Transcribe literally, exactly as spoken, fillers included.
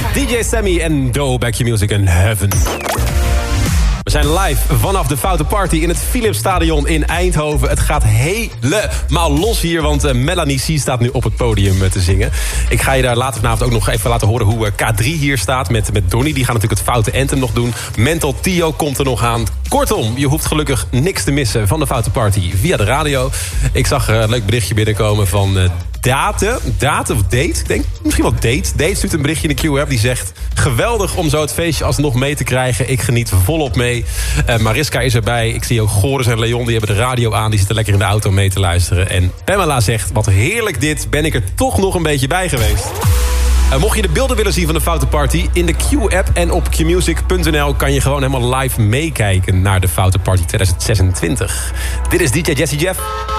D J Sammy en Do, Back Your Music in Heaven. We zijn live vanaf de Foute Party in het Philipsstadion in Eindhoven. Het gaat helemaal los hier, want uh, Melanie C staat nu op het podium uh, te zingen. Ik ga je daar later vanavond ook nog even laten horen hoe uh, K drie hier staat met, met Donnie. Die gaan natuurlijk het Foute Anthem nog doen. Mental Tio komt er nog aan. Kortom, je hoeft gelukkig niks te missen van de Foute Party via de radio. Ik zag uh, een leuk berichtje binnenkomen van... Uh, Date, date of date, ik denk misschien wel date. Date stuurt een berichtje in de Q-app die zegt... geweldig om zo het feestje alsnog mee te krijgen. Ik geniet volop mee. Uh, Mariska is erbij. Ik zie ook Goris en Leon, die hebben de radio aan. Die zitten lekker in de auto mee te luisteren. En Pamela zegt, wat heerlijk dit. Ben ik er toch nog een beetje bij geweest. Uh, mocht je de beelden willen zien van de Foute Party... in de Q-app en op q music punt n l... kan je gewoon helemaal live meekijken... naar de Foute Party twintig zesentwintig. Dit is D J Jesse Jeff.